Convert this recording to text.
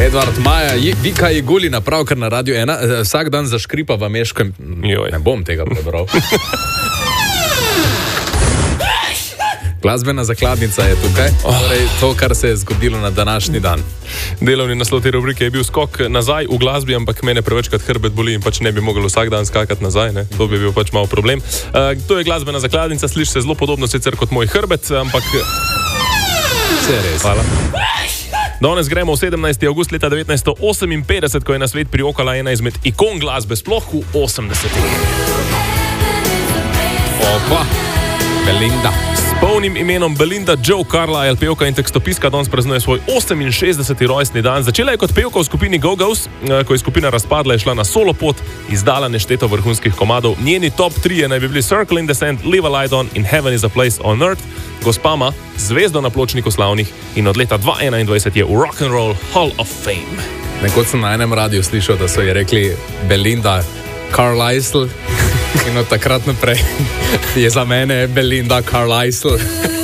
Edvard Maja, Vika Jegulina, pravkar na Radio 1, vsak dan zaškripa v Meškem. Ne bom tega prebral. Glasbena zakladnica je tukaj, torej to, kar se je zgodilo na današnji dan. Delovni naslov te rubrike je bil skok nazaj v glasbi, ampak mene prevečkrat hrbet boli in pač ne bi mogel vsak dan skakati nazaj, ne? To bi bil pač malo problem. To je glasbena zakladnica, sliši se zelo podobno sicer kot moj hrbet, ampak... Vse res. Hvala. Danes gremo v 17. avgust leta 1958, ko je na svet prijokala ena izmed ikon glasbe, sploh v 80-ih. Opa, Belinda. S polnim imenom Belinda Joe Carlisle, pevka in tekstopiska, danes praznuje svoj 68. rojstni dan. Začela je kot pevka v skupini Go-Go's, ko je skupina razpadla, je šla na solo pot, izdala nešteto vrhunskih komadov. Njeni top 3 naj bi bili Circle in the Sand, Live a Light On in Heaven is a Place on Earth. Gospa ima zvezdo na pločniku slavnih in od leta 2021 je v Rock and Roll Hall of Fame. Nekoč sem na enem radiju slišal, da so ji rekli Belinda Carlisle in od takrat naprej je za mene Belinda Carlisle.